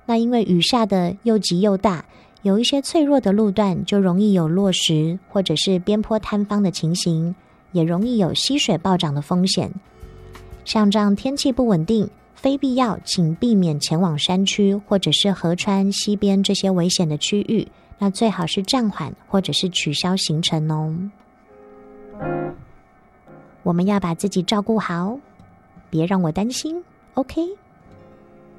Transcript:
那因为雨下的又急又大，有一些脆弱的路段就容易有落石或者是边坡坍方的情形，也容易有溪水暴涨的风险。像这样天气不稳定，非必要请避免前往山区或者是河川溪边这些危险的区域，那最好是暂缓或者是取消行程哦。我们要把自己照顾好，别让我担心 ，OK？